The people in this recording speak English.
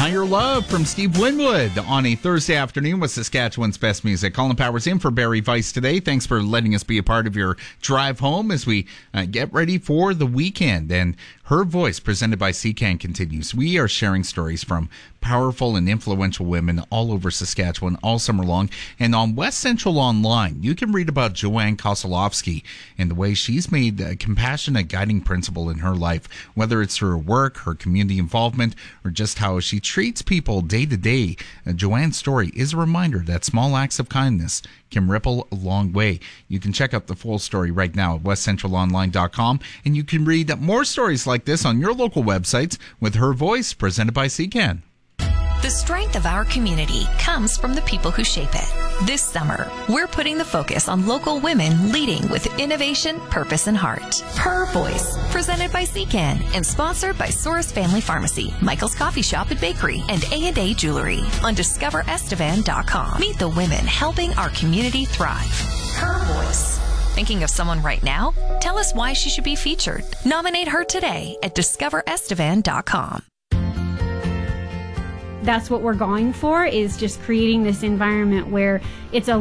Higher Love from Steve Winwood on a Thursday afternoon with Saskatchewan's best music. Colin Powers in for Barry Weiss today. Thanks for letting us be a part of your drive home as we get ready for the weekend. And Her Voice, presented by CCAN, continues. We are sharing stories from powerful and influential women all over Saskatchewan all summer long. And on West Central Online, you can read about Joanne Kosolowski and the way she's made a compassionate guiding principle in her life, whether it's through her work, her community involvement, or just how she treats people day to day. Joanne's story is a reminder that small acts of kindness can ripple a long way. You can check out the full story right now at westcentralonline.com, and you can read more stories like this on your local websites with Her Voice, presented by CCAN. The strength of our community comes from the people who shape it. This summer, we're putting the focus on local women leading with innovation, purpose, and heart. Her Voice, presented by CCAN and sponsored by Soros Family Pharmacy, Michael's Coffee Shop and Bakery, and A&A Jewelry on DiscoverEstevan.com. Meet the women helping our community thrive. Her Voice. Thinking of someone right now? Tell us why she should be featured. Nominate her today at DiscoverEstevan.com. That's what we're going for, is just creating this environment where it's a